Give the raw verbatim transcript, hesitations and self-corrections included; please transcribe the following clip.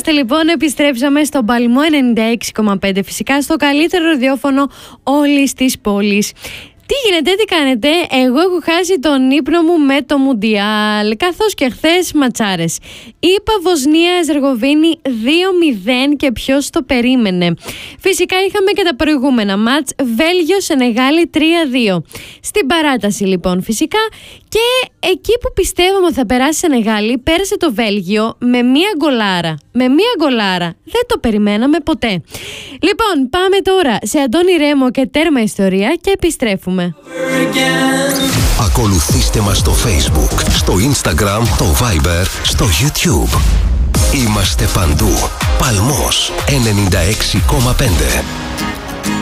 είμαστε λοιπόν, επιστρέψαμε στο Παλμό ενενήντα έξι κόμμα πέντε, φυσικά στο καλύτερο ραδιόφωνο όλης της πόλης. Τι γίνεται, τι κάνετε? Εγώ έχω χάσει τον ύπνο μου με το Μουντιάλ, καθώς και χθες ματσάρες. Είπα Βοσνία Ερζεγοβίνη δύο μηδέν και ποιος το περίμενε. Φυσικά είχαμε και τα προηγούμενα μάτς, Βέλγιο Σενεγάλη τρία δύο. Στην παράταση λοιπόν φυσικά, και εκεί που πιστεύαμε ότι θα περάσει Σενεγάλη, πέρασε το Βέλγιο με μία γκολάρα. Με μία γκολάρα. Δεν το περιμέναμε ποτέ. Λοιπόν, πάμε τώρα σε Αντώνη Ρέμο και τέρμα ιστορία και επιστρέφουμε. Ακολουθήστε μας στο Facebook, στο Instagram, το Viber, στο YouTube. Είμαστε παντού. Παλμός ενενήντα έξι κόμμα πέντε.